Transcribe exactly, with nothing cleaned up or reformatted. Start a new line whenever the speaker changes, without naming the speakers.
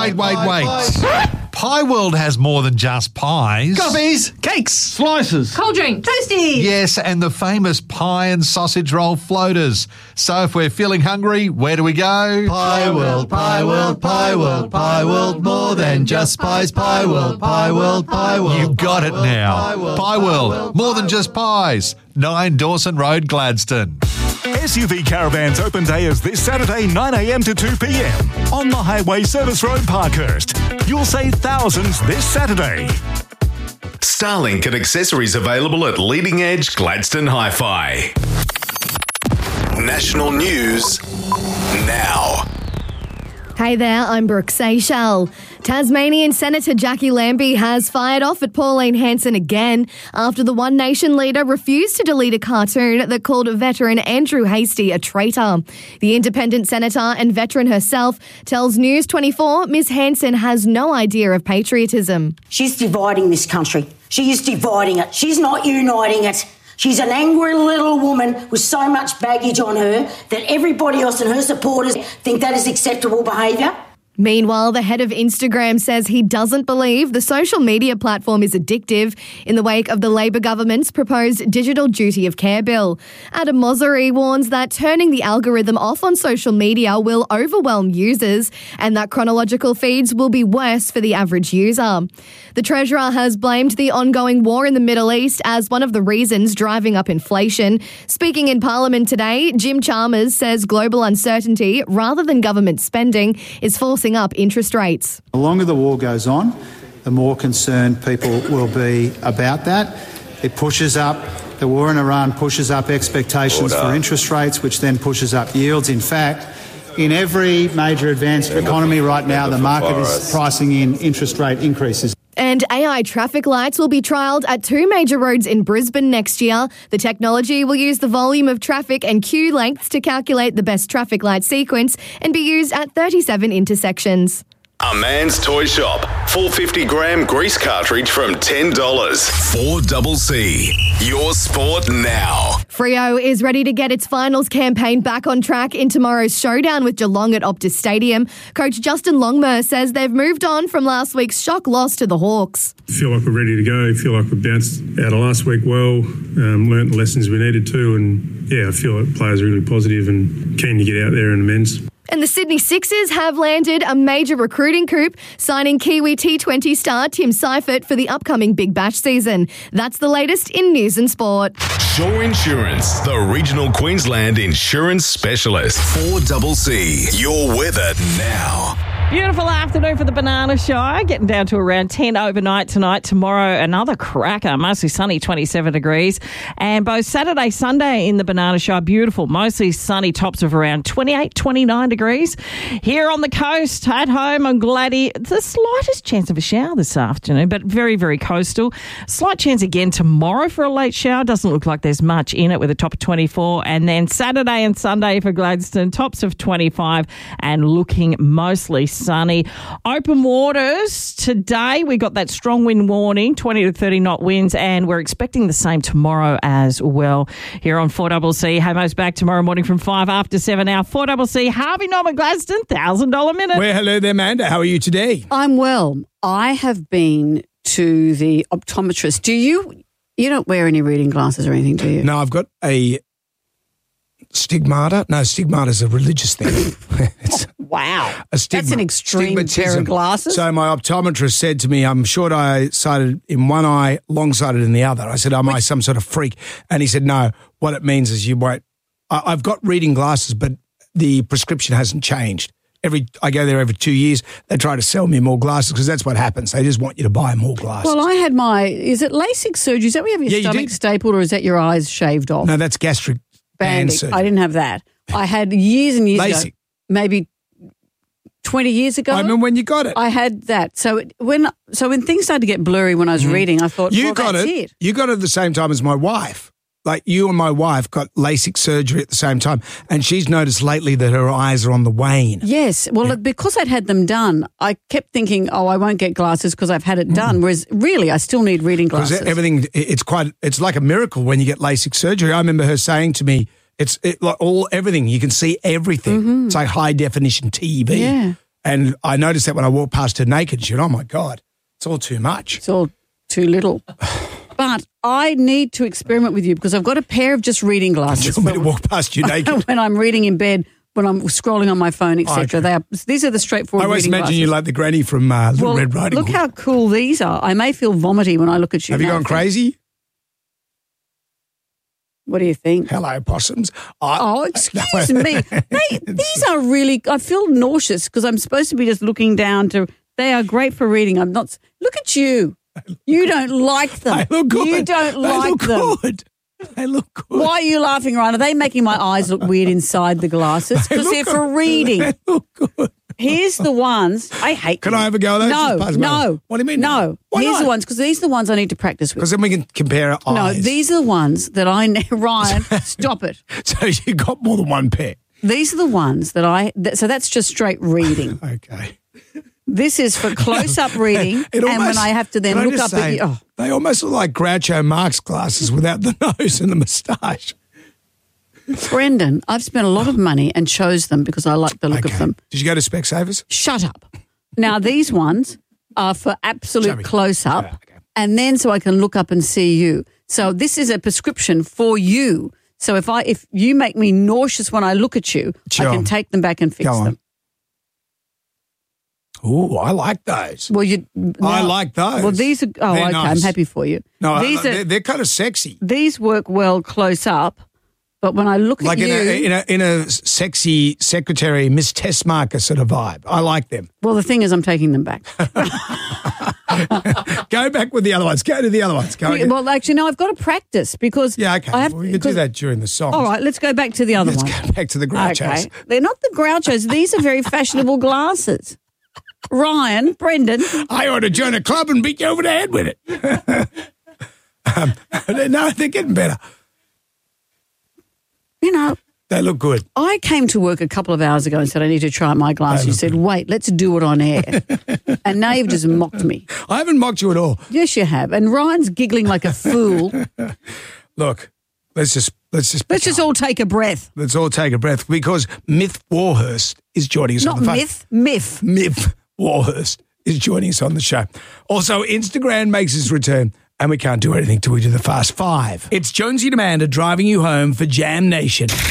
wait, wait, wait. Pie World has more than just pies.
Coffees, cakes, slices,
cold drink, toasties.
Yes, and the famous pie and sausage roll floaters. So if we're feeling hungry, where do we go?
Pie World, Pie World, Pie World, Pie World, more than just pies. Pie World, Pie World, Pie World.
You've got it now. Pie World, more than just pies. nine Dawson Road, Gladstone.
S U V Caravans Open Day is this Saturday, nine a.m. to two p.m. on the Highway Service Road, Parkhurst. You'll save thousands this Saturday.
Starlink and accessories available at Leading Edge Gladstone Hi-Fi. National news now.
Hey there, I'm Brooke Seychelles. Tasmanian Senator Jackie Lambie has fired off at Pauline Hanson again after the One Nation leader refused to delete a cartoon that called veteran Andrew Hastie a traitor. The independent senator and veteran herself tells News twenty-four Miss Hanson has no idea of patriotism.
She's dividing this country. She is dividing it. She's not uniting it. She's an angry little woman with so much baggage on her that everybody else and her supporters think that is acceptable behaviour.
Meanwhile, the head of Instagram says he doesn't believe the social media platform is addictive in the wake of the Labor government's proposed digital duty of care bill. Adam Mosseri warns that turning the algorithm off on social media will overwhelm users and that chronological feeds will be worse for the average user. The Treasurer has blamed the ongoing war in the Middle East as one of the reasons driving up inflation. Speaking in Parliament today, Jim Chalmers says global uncertainty, rather than government spending, is forcing up interest rates.
The longer the war goes on, the more concerned people will be about that. It pushes up, the war in Iran pushes up expectations Order. for interest rates, which then pushes up yields. In fact, in every major advanced economy right now, the market is pricing in interest rate increases.
And A I traffic lights will be trialled at two major roads in Brisbane next year. The technology will use the volume of traffic and queue lengths to calculate the best traffic light sequence and be used at thirty-seven intersections.
A Man's Toy Shop. four hundred fifty gram grease cartridge from ten dollars. four C C. Your sport now.
Freo is ready to get its finals campaign back on track in tomorrow's showdown with Geelong at Optus Stadium. Coach Justin Longmuir says they've moved on from last week's shock loss to the Hawks.
Feel like we're ready to go. Feel like we bounced out of last week well, um, learnt the lessons we needed to, and yeah, I feel like players are really positive and keen to get out there in the men's.
And the Sydney Sixers have landed a major recruiting coup, signing Kiwi T twenty star Tim Seifert for the upcoming Big Bash season. That's the latest in news and sport.
Shaw Insurance, the regional Queensland insurance specialist. four C C. Your weather now.
Beautiful afternoon for the Banana Show. Getting down to around ten overnight tonight. Tomorrow, another cracker. Mostly sunny, twenty-seven degrees. And both Saturday, Sunday in the Banana Show, beautiful. Mostly sunny, tops of around twenty-eight, twenty-nine degrees. Here on the coast, at home on Gladdy, the slightest chance of a shower this afternoon, but very, very coastal. Slight chance again tomorrow for a late shower. Doesn't look like there's much in it with a top of twenty-four. And then Saturday and Sunday for Gladstone, tops of twenty-five and looking mostly sunny. Open waters today. We got that strong wind warning, twenty to thirty knot winds, and we're expecting the same tomorrow as well. Here on four C C, Hamo's back tomorrow morning from five after seven. Our four C C, Harvey Norman Gladstone, one thousand dollars minute.
Well, hello there, Amanda. How are you today?
I'm well. I have been to the optometrist. Do you, you don't wear any reading glasses or anything, do you?
No, I've got a stigmata. No, stigmata is a religious thing. It's
wow.
A stigma.
That's an extreme pair of glasses.
So my optometrist said to me, I'm short-sighted in one eye, long-sighted in the other. I said, am I some sort of freak? And he said, no, what it means is you won't. I, I've got reading glasses, but the prescription hasn't changed. Every I go there every two years. They try to sell me more glasses because that's what happens. They just want you to buy more glasses.
Well, I had my, is it LASIK surgery? Is that where you have your
Yeah, you
stomach
did.
stapled or is that your eyes shaved off?
No, that's gastric band
Banding.
surgery.
I didn't have that. I had years and years
LASIK.
ago, maybe twenty years ago.
I remember when you got it.
I had that. So it, when so when things started to get blurry when I was
Mhm.
reading, I thought,
You
well,
got
that's
it.
it.
You got it at the same time as my wife. Like you and my wife got LASIK surgery at the same time, and she's noticed lately that her eyes are on the wane.
Yes. Well,
Yeah.
because I'd had them done, I kept thinking, oh, I won't get glasses because I've had it done. Whereas really, I still need reading
Because
glasses.
everything, it's quite, it's like a miracle when you get LASIK surgery. I remember her saying to me, it's it, like all everything you can see everything.
Mhm.
It's like high definition T V.
Yeah.
And I noticed that when I walked past her naked, she went, oh, my God, it's all too much.
It's all too little. But I need to experiment with you because I've got a pair of just reading glasses.
Do you want me to walk past you naked?
When I'm reading in bed, when I'm scrolling on my phone, et cetera.
Okay.
They are, these are the straightforward
I always
reading
imagine
glasses.
you like the granny from uh, Little
well,
Red Riding
look
Hood.
how cool these are. I may feel vomity when I look at you.
Have you
now.
gone crazy?
What do you think?
Hello, possums. I,
Oh, excuse me. They, these are really, I feel nauseous because I'm supposed to be just looking down to, they are great for reading. I'm not, look at you. You don't like them.
They look good.
You don't
they
like
look
them.
good. They look good.
Why are you laughing, Ryan? Are they making my eyes look weird inside the glasses?
They
Because
look
they're
good.
for reading.
They look good.
Here's the ones, I hate
Can
them.
I have a go at those?
No,
Just pass them over.
no.
What do you mean?
No.
Why
Here's
not?
the ones, because these are the ones I need to practice with.
Because then we can compare our
No,
eyes.
these are the ones that I, Ryan, stop it.
So you got more than one pair.
These are the ones that I, that, so that's just straight reading.
Okay.
This is for close-up reading,
It
and
almost-
when I have to then
can I
look
just
up
say,
at you. Oh,
They almost look like Groucho Marx glasses without the nose and the moustache.
Brendan, I've spent a lot of money and chose them because I like the look
Okay.
of them.
Did you go to Specsavers?
Shut up. Now, these ones are for
Show
absolute
me.
close-up,
Yeah, okay.
and then so I can look up and see you. So this is a prescription for you. So if I if you make me nauseous when I look at you,
Sure.
I can take them back and fix
Go on.
them.
Oh, I like those.
Well, you.
I
now-
like those.
Well, these are. Oh,
They're
okay.
nice.
I'm happy for you.
No,
these
I-
are.
they're, they're kind of sexy.
These work well close up, but when I look
Like
at
in
you,
a, in a in a sexy secretary, Miss Tessmarker sort of vibe. I like them.
well, the thing is, I'm taking them back.
Go back with the other ones. Go to the other ones. Go again.
Well, actually, no, I've got to practice because
Yeah, okay.
I have.
well, you can do
because-
that during the song.
All right, let's go back to the other
Let's
one.
go back to the Grouchos.
Okay, they're not the Grouchos. These are very fashionable glasses. Ryan, Brendan,
I ought to join a club and beat you over the head with it. um, no, they're getting better.
you know,
They look good.
I came to work a couple of hours ago and said I need to try out my glasses. You said, "Wait, let's do it on air," and now you've just mocked me.
I haven't mocked you at all.
Yes, you have. And Ryan's giggling like a fool.
Look, let's just let's just
Let's just all take a breath.
let's all take a breath because Myth Warhurst is joining us
Not
on the phone.
myth, myth.
Myth Warhurst is joining us on the show. Also, Instagram makes its return, and we can't do anything till we do the Fast Five. It's Jonesy and Amanda driving you home for Jam Nation.